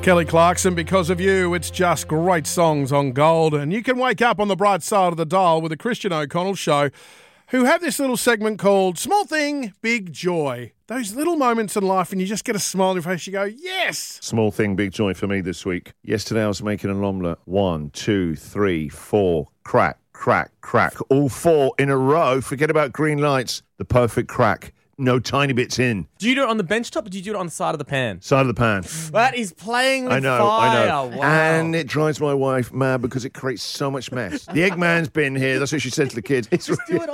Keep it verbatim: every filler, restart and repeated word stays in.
Kelly Clarkson, because of you, it's just great songs on Gold. And you can wake up on the bright side of the dial with the Christian O'Connell Show, who have this little segment called Small Thing, Big Joy. Those little moments in life and you just get a smile on your face, you go, yes! Small thing, big joy for me this week. Yesterday I was making an omelette. One, two, three, four, crack, crack, crack. All four in a row. Forget about green lights. The perfect crack. No tiny bits in. Do you do it on the bench top or do you do it on the side of the pan? Side of the pan. That is playing with I know, fire. I know. Wow. And it drives my wife mad because it creates so much mess. The Eggman's been here. That's what she said to the kids. It's Just do it